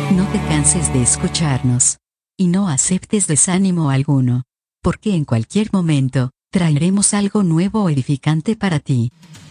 No te canses de escucharnos. Y no aceptes desánimo alguno. Porque en cualquier momento, traeremos algo nuevo o edificante para ti.